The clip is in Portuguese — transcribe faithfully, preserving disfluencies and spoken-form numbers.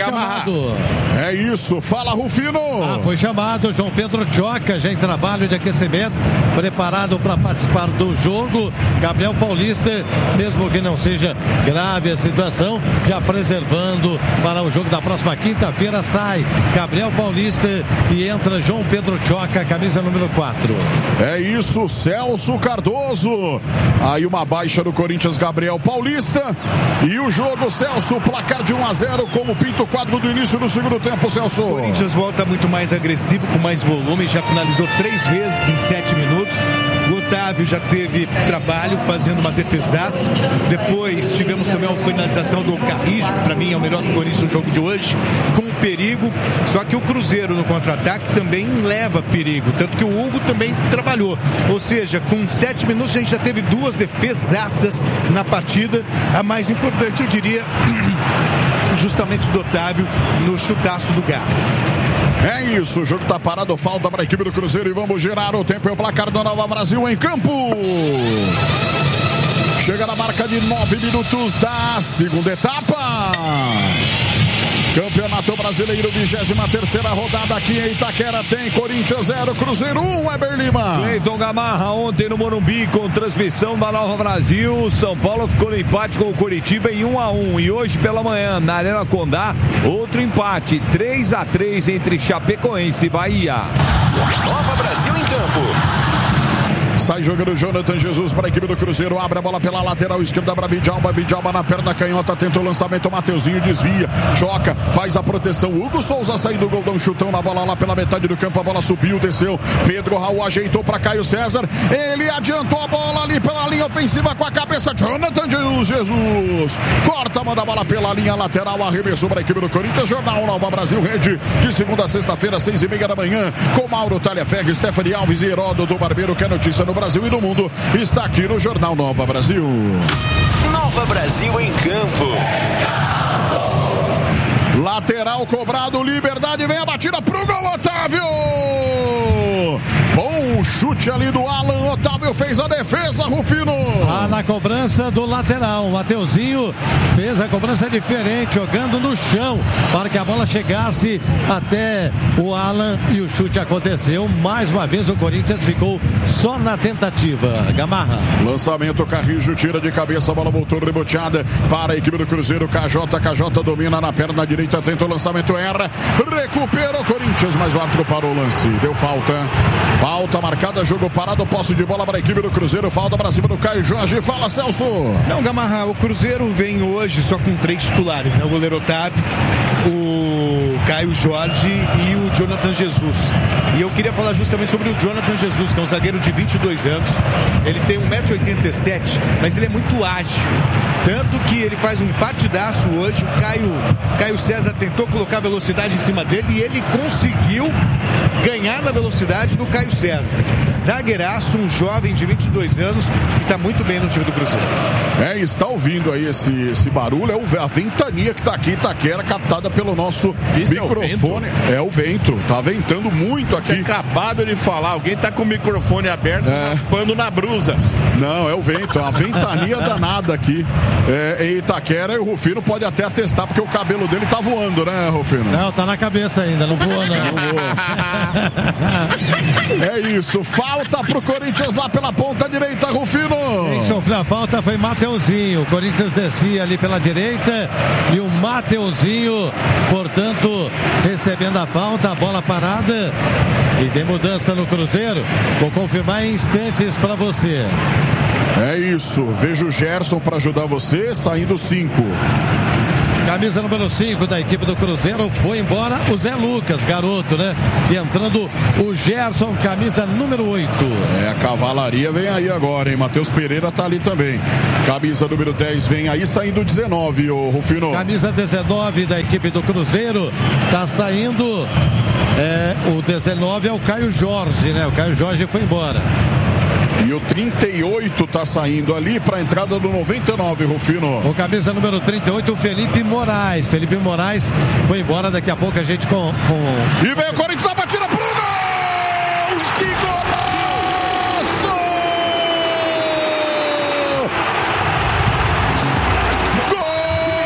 chamado. É isso, fala Rufino. Ah, foi chamado João Pedro Choca, já em trabalho de aquecimento, preparado para participar do jogo. Gabriel Paulista, mesmo que não seja grave a situação, já preservando para o jogo da próxima quinta-feira, sai Gabriel Paulista e entra João Pedro Choca, camisa número quatro. É isso, Celso Cardoso. Aí uma baixa do Corinthians, Gabriel Paulista. E o jogo, Celso, placar de um a zero, como o Pinto quadro do início do segundo tempo, Celso. O Corinthians volta muito mais agressivo, com mais volume, já finalizou três vezes em sete minutos. O Otávio já teve trabalho fazendo uma defesaça. Depois tivemos também a finalização do Carrijo, que para mim é o melhor do Corinthians no jogo de hoje, com perigo. Só que o Cruzeiro no contra-ataque também leva perigo, tanto que o Hugo também trabalhou. Ou seja, com sete minutos a gente já teve duas defesaças na partida. A mais importante, eu diria, justamente do Otávio no chutaço do Galo. É isso, o jogo tá parado, falta para a equipe do Cruzeiro e vamos girar o tempo e o placar do Nova Brasil em campo. Chega na marca de nove minutos da segunda etapa. Campeonato Brasileiro, vigésima terceira rodada aqui em Itaquera, tem Corinthians zero, Cruzeiro um, Weber Lima. Cleiton Gamarra, ontem no Morumbi, com transmissão da Nova Brasil, São Paulo ficou no empate com o Coritiba em um a um, e hoje pela manhã, na Arena Condá, outro empate, três a três entre Chapecoense e Bahia. Nova Brasil em campo. Sai jogando o Jonathan Jesus para a equipe do Cruzeiro. Abre a bola pela lateral esquerda para Vidalba. Vidalba na perna canhota. Tenta o lançamento. Mateuzinho desvia. Choca. Faz a proteção. Hugo Souza sai do gol. Dá um chutão na bola lá pela metade do campo. A bola subiu, desceu. Pedro Raul ajeitou para Caio César. Ele adiantou a bola ali pela linha ofensiva com a cabeça. Jonathan Jesus. Corta, manda a bola pela linha lateral. Arremessou para a equipe do Corinthians. Jornal Nova Brasil Rede. De segunda a sexta-feira, seis e meia da manhã. Com Mauro Talhaferro, Stephanie Alves e Heródoto Barbeiro. Que é notícia no Brasil e no mundo, está aqui no Jornal Nova Brasil. Nova Brasil em campo. Lateral cobrado, Liberdade, vem a batida pro gol, Otávio! Bom chute ali do Alan, Otávio fez a defesa, Rufino. Ah, na cobrança do lateral, o Mateuzinho fez a cobrança diferente, jogando no chão, para que a bola chegasse até o Alan e o chute aconteceu. Mais uma vez o Corinthians ficou só na tentativa. Gamarra. Lançamento, Carrijo tira de cabeça, a bola voltou reboteada para a equipe do Cruzeiro. K J, K J domina na perna direita, tenta o lançamento, erra, recupera o Corinthians, mas o árbitro parou o lance, deu falta. Falta marcada, jogo parado, posse de bola para a equipe do Cruzeiro, falta para cima do Caio Jorge. Fala, Celso. Não, Gamarra, o Cruzeiro vem hoje só com três titulares, né? O goleiro Otávio, o Caio Jorge e o Jonathan Jesus. E eu queria falar justamente sobre o Jonathan Jesus, que é um zagueiro de vinte e dois anos. Ele tem um metro e oitenta e sete, mas ele é muito ágil. Tanto que ele faz um partidaço hoje. O Caio, Caio César tentou colocar velocidade em cima dele e ele conseguiu ganhar na velocidade do Caio César. Zagueiraço, um jovem de vinte e dois anos que está muito bem no time do Cruzeiro. É, está ouvindo aí esse, esse barulho, é o, a ventania que está aqui em Itaquera, captada pelo nosso Isso microfone. É o, é o vento, tá ventando muito aqui. Acabado de falar, alguém tá com o microfone aberto, é. raspando na brusa. Não, é o vento, a ventania danada aqui é, em Itaquera, e o Rufino pode até atestar, porque o cabelo dele tá voando, né, Rufino? Não, tá na cabeça ainda, não voa não. Não voa. É isso, falta pro Corinthians lá pela ponta direita, Rufino. Quem sofreu a falta foi Mateuzinho. O Corinthians descia ali pela direita e o Mateuzinho, portanto, recebendo a falta, a bola parada. E tem mudança no Cruzeiro. Vou confirmar em instantes para você. É isso, vejo o Gerson para ajudar você, saindo cinco. Camisa número cinco da equipe do Cruzeiro, foi embora o Zé Lucas, garoto, né? E entrando o Gerson, camisa número oito. É, a cavalaria vem aí agora, hein? Matheus Pereira tá ali também. Camisa número dez vem aí, saindo dezenove, ô Rufino. Camisa dezenove da equipe do Cruzeiro, tá saindo, é, o dezenove é o Caio Jorge, né? O Caio Jorge foi embora. E o trinta e oito tá saindo ali para a entrada do noventa e nove, Rufino. O camisa número trinta e oito, o Felipe Moraes. Felipe Moraes foi embora, daqui a pouco a gente com... com... E vem o Corinthians, a batida